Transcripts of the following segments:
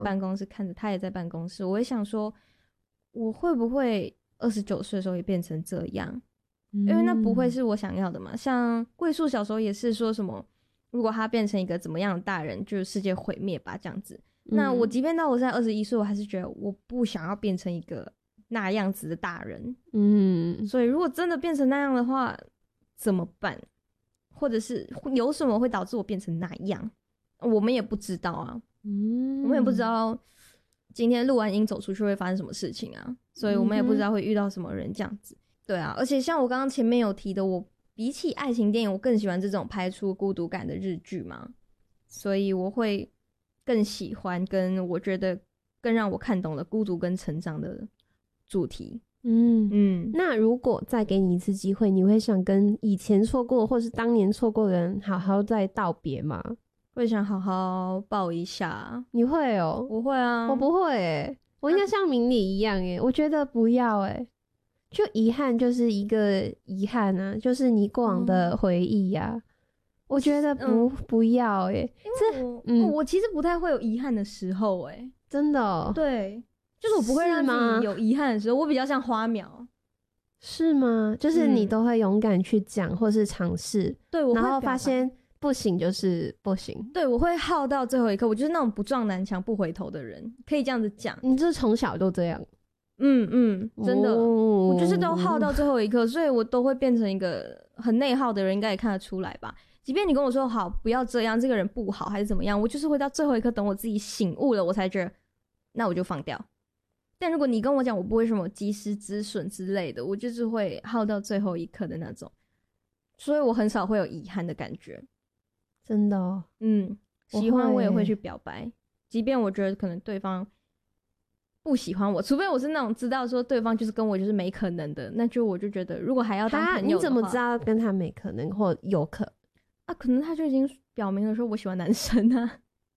办公室看着他也在办公室，我会想说，我会不会29岁的时候也变成这样？因为那不会是我想要的嘛。像桂树小时候也是说什么，如果他变成一个怎么样的大人，就是世界毁灭吧这样子。那我即便到我现在21岁，我还是觉得我不想要变成一个那样子的大人。所以如果真的变成那样的话，怎么办？或者是有什么会导致我变成那样？我们也不知道啊。我们也不知道今天录完音走出去会发生什么事情啊，所以我们也不知道会遇到什么人这样子。对啊，而且像我刚刚前面有提的，我比起爱情电影，我更喜欢这种拍出孤独感的日剧嘛，所以我会更喜欢跟我觉得更让我看懂了孤独跟成长的主题。 那如果再给你一次机会，你会想跟以前错过或是当年错过的人好好再道别吗？ 会想好好抱一下。 你会哦？ 我会啊。 我不会耶，我应该像明理一样耶，我觉得不要耶，就遗憾就是一个遗憾啊，就是你过往的回忆啊。我觉得不要耶， 因为我其实不太会有遗憾的时候耶。 真的哦？ 对，就是我不会让自己有遗憾的时候，我比较像花苗。 是吗？就是你都会勇敢去讲或是尝试， 对，我会然后发现不行就是不行。 对，我会耗到最后一刻，我就是那种不撞南墙不回头的人，可以这样子讲。 你就是从小都这样？ 真的，我就是都耗到最后一刻，所以我都会变成一个很内耗的人，应该也看得出来吧。即便你跟我说好不要这样，这个人不好还是怎么样，我就是会到最后一刻等我自己醒悟了，我才觉得那我就放掉。但如果你跟我讲我不会什么及时止损之类的，我就是会耗到最后一刻的那种，所以我很少会有遗憾的感觉。 真的哦？ 喜欢我也会去表白，即便我觉得可能对方不喜欢我，除非我是那种知道说对方就是跟我就是没可能的，那就我就觉得如果还要当朋友的话， 你怎么知道跟他没可能或有可啊？可能他就已经表明了说我喜欢男生啊。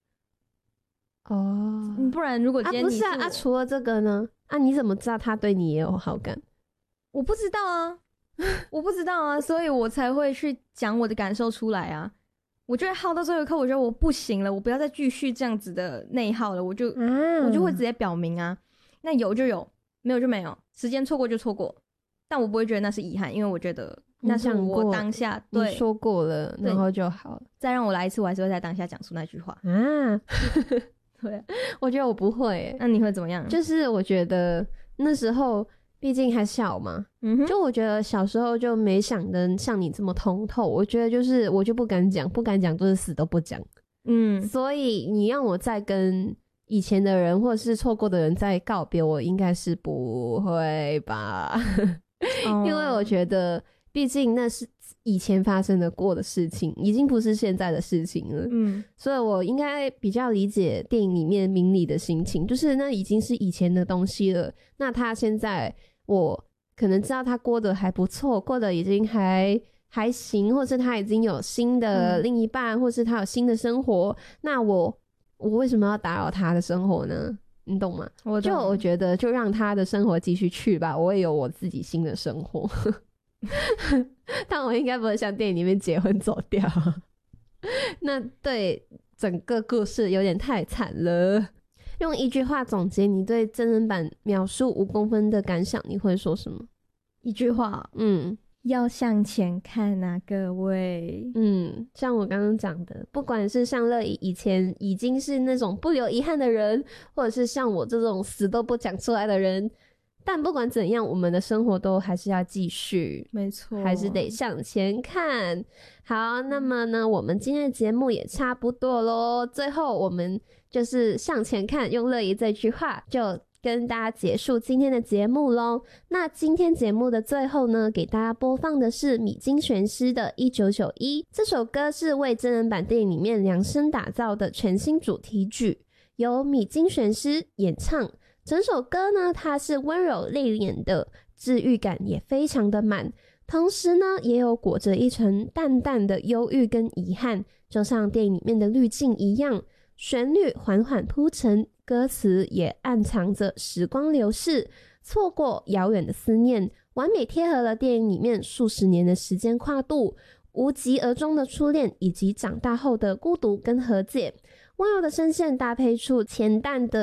不然如果今天不是啊，除了这个呢？你怎么知道他对你也有好感？ 我不知道啊，我不知道啊，所以我才会去讲我的感受出来啊。我就会耗到最后一刻，我觉得我不行了，我不要再继续这样子的内耗了，我就会直接表明啊。那有就有，没有就没有，时间错过就错过，但我不会觉得那是遗憾，因为我觉得那是我当下对你说过了，然后就好了。 再让我来一次，我还是会在当下讲出那句话对， 我觉得我不会耶。 那你会怎么样？ 就是我觉得那时候毕竟还小嘛，就我觉得小时候就没想的像你这么通透。我觉得就是我就不敢讲就是死都不讲。所以你让我再跟以前的人或者是错过的人再告别，我应该是不会吧因为我觉得毕竟那是以前发生的过的事情，已经不是现在的事情了。所以我应该比较理解电影里面明理的心情，就是那已经是以前的东西了。那他现在我可能知道他过得还不错，过得已经还行，或是他已经有新的另一半，或是他有新的生活，那我为什么要打扰他的生活呢？你懂吗？我觉得就让他的生活继续去吧，我也有我自己新的生活但我应该不会像电影里面结婚走掉那对整个故事有点太惨了。用一句话总结你对真人版秒速5公分的感想，你会说什么？ 一句话要向前看啊各位。 像我刚刚讲的，不管是像乐怡以前已经是那种不留遗憾的人，或者是像我这种死都不讲出来的人，但不管怎样，我们的生活都还是要继续， 没错， 还是得向前看。好，那么呢，我们今天的节目也差不多咯，最后我们就是向前看，用乐怡这句话就跟大家结束今天的节目咯。那今天节目的最后呢，给大家播放的是米津玄师的1991，这首歌是为真人版电影里面量身打造的全新主题曲，由米津玄师演唱。整首歌呢，它是温柔内敛的，治愈感也非常的满，同时呢也有裹着一层淡淡的忧郁跟遗憾，就像电影里面的滤镜一样，旋律缓缓铺陈，歌词也暗藏着时光流逝，错过遥远的思念，完美贴合了电影里面数十年的时间跨度，无疾而终的初恋以及长大后的孤独跟和解。 温柔的声线搭配出浅淡的